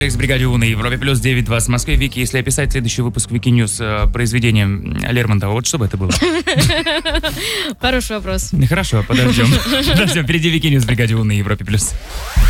С бригаде У на Европе плюс 9.20 в Москве. Вики, если описать следующий выпуск Вики Ньюс произведением Лермонтова, вот что бы это было? Хороший вопрос. Хорошо, подождем. Впереди Вики Ньюс в бригаде У на Европе плюс.